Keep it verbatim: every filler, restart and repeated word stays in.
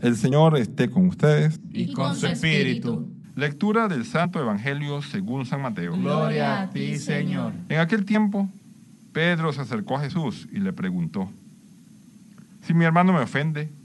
El Señor esté con ustedes. Y con su espíritu. Lectura del Santo Evangelio según San Mateo. Gloria a ti, Señor. En aquel tiempo, Pedro se acercó a Jesús y le preguntó: si mi hermano me ofende,